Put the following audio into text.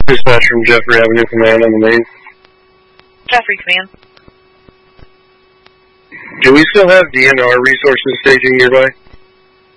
Dispatch from Jeffrey Avenue Command on the main. Jeffrey Command. Do we still have DNR resources staging nearby?